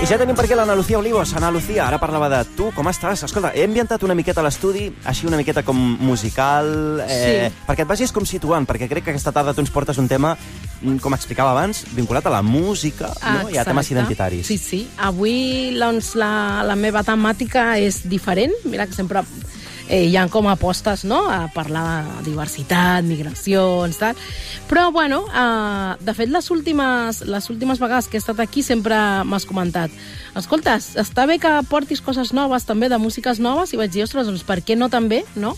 I ja tenim per aquí l'Anna Lucía Olivos. Ana Lucía, ara parlava de tu, com estàs? Escolta, he ambientat una miqueta a l'estudi, així una miqueta com musical, perquè et vagis com situant, perquè crec que aquesta tarda tu ens portes un tema, com explicava abans, vinculat a la música, no? I a temes identitaris. Sí, sí. Avui doncs, la meva temàtica és diferent. Mira que sempre hi ha com apostes, no?, a parlar de diversitat, migracions, tal. Però, bueno, de fet, les últimes vegades que he estat aquí sempre m'has comentat: escolta, està bé que portis coses noves, també, de músiques noves, i vaig dir, ostres, doncs per què no també, no?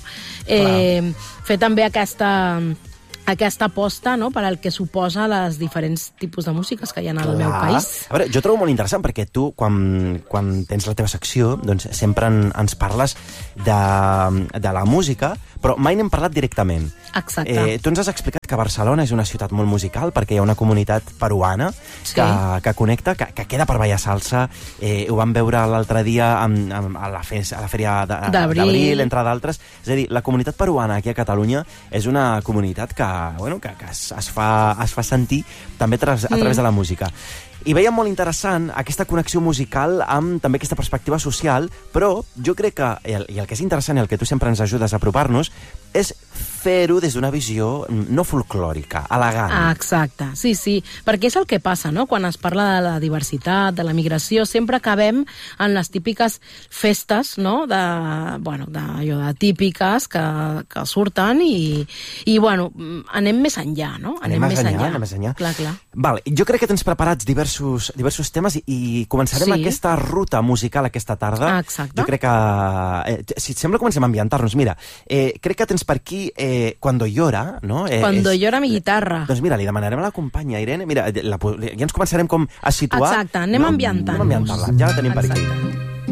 Fer també aquesta aposta, no?, per al que suposa les diferents tipus de músiques que hi ha al meu país. A veure, jo trobo molt interessant perquè tu, quan tens la teva secció, doncs sempre ens parles de la música, però mai n'hem parlat directament. Exacte. Tu ens has explicat que Barcelona és una ciutat molt musical perquè hi ha una comunitat peruana que connecta, que queda per ballar salsa. Ho vam veure l'altre dia a la fèria d'Abril, entre d'altres. És a dir, la comunitat peruana aquí a Catalunya és una comunitat que es fa sentir també a través de la música. I veiem molt interessant aquesta connexió musical amb també aquesta perspectiva social, però jo crec que, i el que és interessant i el que tu sempre ens ajudes a apropar-nos, és fer-ho des d'una visió no folclòrica, elegant. Exacte, sí, sí, perquè és el que passa, no?, quan es parla de la diversitat, de la migració, sempre acabem en les típiques festes, no?, d'allò de típiques que surten i bueno, anem més enllà, no? Anem més enllà. Clar, clar. Val, jo crec que tens preparats diversos temes i començarem aquesta ruta musical aquesta tarda. Exacte. Jo crec que, si et sembla, comencem a ambientar-nos. Mira, crec que tens per aquí Cuando llora, no? Cuando llora mi guitarra. Doncs mira, li demanarem a la companya Irene. Mira, ja ens començarem com a situar. Exacte, anem ambientant-nos. Anem ambientant-la, ja la tenim per aquí.